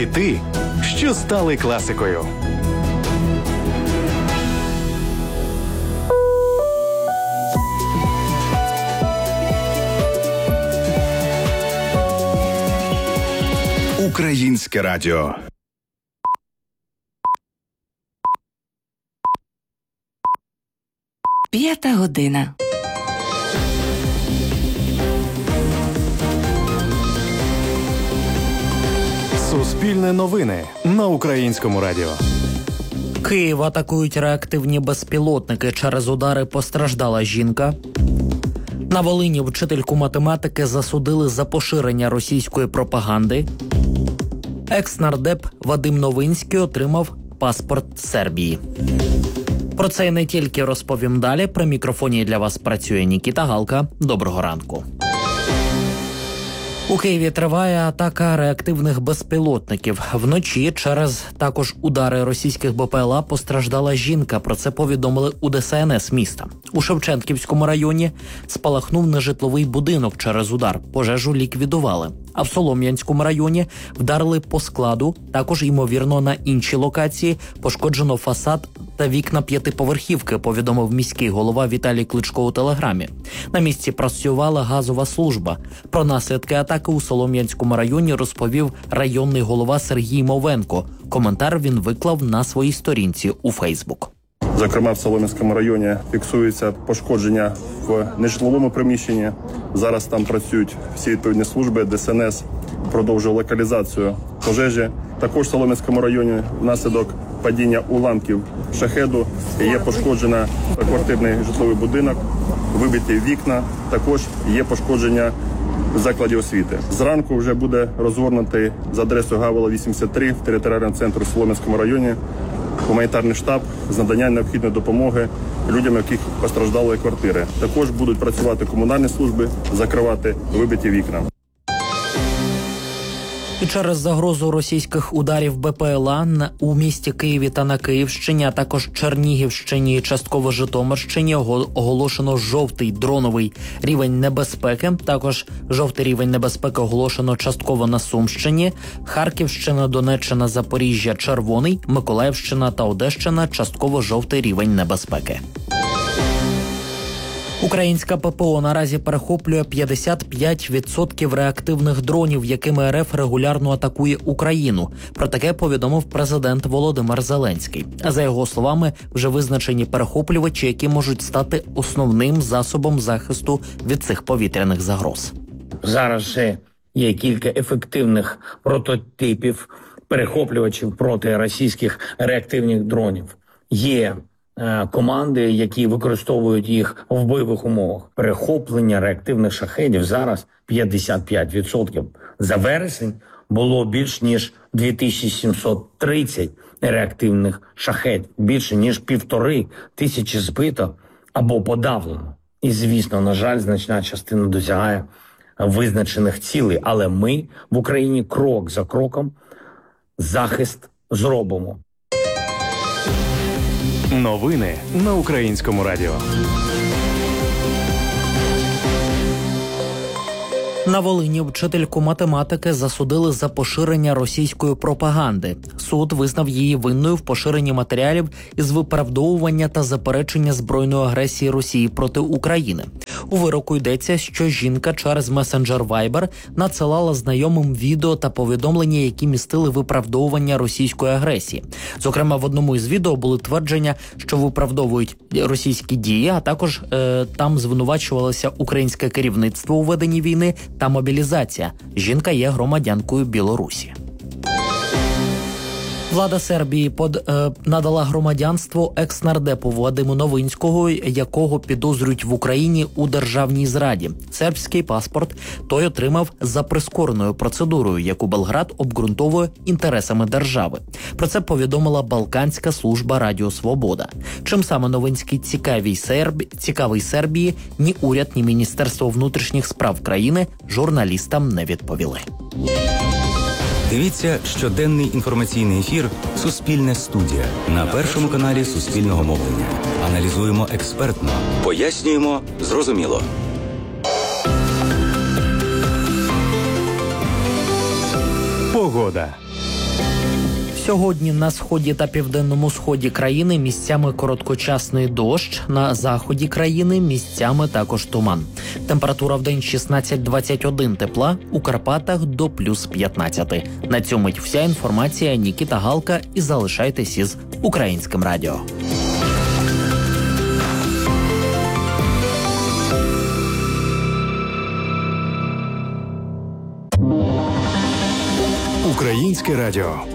Хіти, що стали класикою. Українське радіо. П'ята година. Суспільне новини на Українському радіо. Київ атакують реактивні безпілотники. Через удари постраждала жінка. На Волині вчительку математики засудили за поширення російської пропаганди. Екс-нардеп Вадим Новинський отримав паспорт Сербії. Про це і не тільки розповім далі. При мікрофоні для вас працює Нікіта Галка. Доброго ранку. У Києві триває атака реактивних безпілотників. Вночі через також удари російських БПЛА постраждала жінка. Про це повідомили у ДСНС міста. У Шевченківському районі спалахнув нежитловий будинок через удар. Пожежу ліквідували. А в Солом'янському районі вдарили по складу. Також, ймовірно, на іншій локації пошкоджено фасад та вікна п'ятиповерхівки, повідомив міський голова Віталій Кличко у телеграмі. На місці працювала газова служба. Про наслідки атаки у Солом'янському районі розповів районний голова Сергій Мовенко. Коментар він виклав на своїй сторінці у Фейсбук. Зокрема, в Солом'янському районі фіксується пошкодження в нежитловому приміщенні. Зараз там працюють всі відповідні служби, ДСНС продовжує локалізацію пожежі. Також в Солом'янському районі внаслідок падіння уламків шахеду є пошкоджена квартирний житловий будинок, вибиті вікна, також є пошкодження закладів освіти. Зранку вже буде розгорнутий за адресою Гавола 83 в територіальному центрі в Солом'янському районі гуманітарний штаб з надання необхідної допомоги людям, яких постраждали квартири. Також будуть працювати комунальні служби, закривати вибиті вікна. І через загрозу російських ударів БПЛА у місті Києві та на Київщині, а також Чернігівщині і частково Житомирщині оголошено жовтий дроновий рівень небезпеки. Також жовтий рівень небезпеки оголошено частково на Сумщині. Харківщина, Донеччина, Запоріжжя – червоний, Миколаївщина та Одещина – частково жовтий рівень небезпеки. Українська ППО наразі перехоплює 55% реактивних дронів, якими РФ регулярно атакує Україну. Про таке повідомив президент Володимир Зеленський. За його словами, вже визначені перехоплювачі, які можуть стати основним засобом захисту від цих повітряних загроз. Зараз ще є кілька ефективних прототипів перехоплювачів проти російських реактивних дронів. Є команди, які використовують їх в бойових умовах. Перехоплення реактивних шахедів зараз 55%. За вересень було більш ніж 2730 реактивних шахедів. Більше ніж 1500 збито або подавлено. І, звісно, на жаль, значна частина досягає визначених цілей. Але ми в Україні крок за кроком захист зробимо. Новини на Українському радіо. На Волині вчительку математики засудили за поширення російської пропаганди. Суд визнав її винною в поширенні матеріалів із виправдовування та заперечення збройної агресії Росії проти України. У вироку йдеться, що жінка через месенджер Viber надсилала знайомим відео та повідомлення, які містили виправдовування російської агресії. Зокрема, в одному із відео були твердження, що виправдовують російські дії, а також там звинувачувалося українське керівництво у веденні війни та мобілізація. Жінка є громадянкою Білорусі. Влада Сербії надала громадянство екс-нардепу Вадиму Новинського, якого підозрюють в Україні у державній зраді. Сербський паспорт той отримав за прискореною процедурою, яку Белград обґрунтовує інтересами держави. Про це повідомила Балканська служба Радіо Свобода. Чим саме Новинський цікавий Сербії, ні уряд, ні Міністерство внутрішніх справ країни журналістам не відповіли. Дивіться щоденний інформаційний ефір «Суспільне студія» на Першому каналі Суспільного мовлення. Аналізуємо експертно, пояснюємо зрозуміло. Погода. Сьогодні на сході та південному сході країни місцями короткочасний дощ, на заході країни місцями також туман. Температура вдень 16-21 тепла, у Карпатах до плюс 15. На цю мить вся інформація. Нікіта Галка, і залишайтесь із Українським радіо. Українське радіо.